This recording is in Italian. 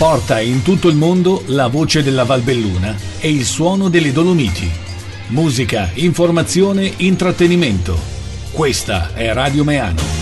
Porta in tutto il mondo la voce della Valbelluna e il suono delle Dolomiti. Musica, informazione, intrattenimento. Questa è Radio Meano.